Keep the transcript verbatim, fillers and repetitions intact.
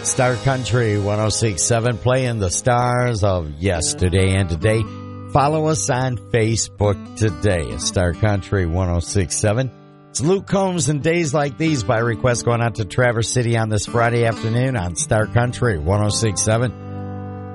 Star Country one oh six point seven, playing the stars of yesterday and today. Follow us on Facebook today at Star Country one oh six point seven. It's Luke Combs and Days Like These by request going out to Traverse City on this Friday afternoon on Star Country one oh six point seven.